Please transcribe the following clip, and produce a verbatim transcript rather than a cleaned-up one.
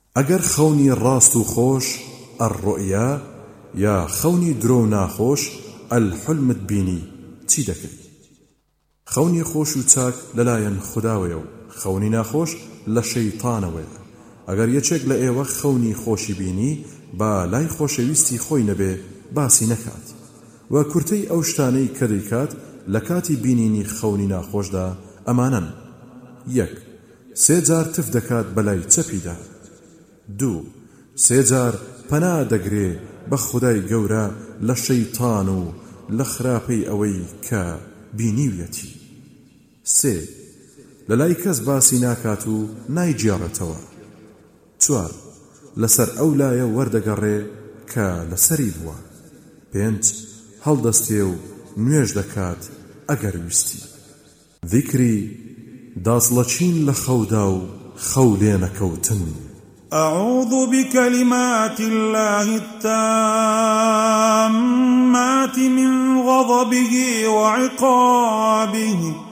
ئەگەر خەونی ڕاست و خۆش ئەڕڕوئیا یا خەونی درۆ و ناخۆش ئەلحلمت بینی چی دەکەی؟ خەونی خۆش و چاک لەلایەن خوداوەیە و خەونی ناخۆش لە شەیتانەوەیە. ئەگەر یەکێک لە ئێوە خەونی خۆشی بینی با لای خۆشەویستی خۆی نەبێ باسی نەکات و کورتەی ئەو شتانەی کە دەیکات لە کاتی بینینی خەونی ناخۆشدا ئەمانن: یەک، سێ جار تف دەکات بەلای چەپیدا. دوو، سێ جار پەنا دەگرێ بە خودای گەورە لە شەیتان و لە خراپەی ئەوەی کە بینیویەتی. سێ، لەلای کەس باسی ناکات و نایگێڕێتەوە. چوار، لەسەر ئەو لایە وەردەگەڕێ کە لەسەری بووە. پێنج، هەڵدەستێ و نوێژ دەکات ئەگەر ویستی. ذیکری داڵەچین لە خەودا و خەو لێ نەکەوتن. أعوذ بكلمات الله التامات من غضبه وعقابه